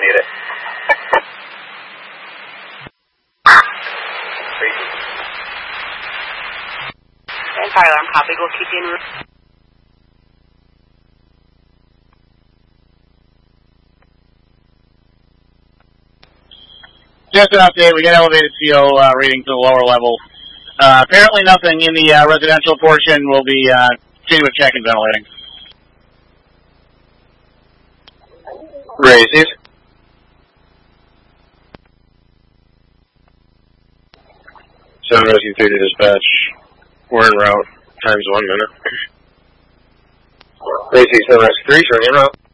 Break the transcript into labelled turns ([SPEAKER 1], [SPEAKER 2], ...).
[SPEAKER 1] unit.
[SPEAKER 2] And fire alarm copy. We'll keep you in route.
[SPEAKER 3] Just an update, we got elevated CO reading to the lower level. Apparently nothing in the residential portion. Will be continuing with check and ventilating.
[SPEAKER 1] Raise these. Sound Rescue 3 to dispatch. We're en route. Time's 1 minute. Raise these, Sound Rescue 3, showing en route.